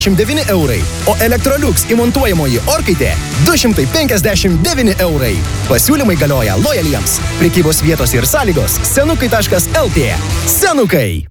9 eurai, o Electrolux įmontuojamoji orkaitė 259 eurai. Pasiūlymai galioja lojaliems. Prekybos vietos ir sąlygos senukai.lt. Senukai.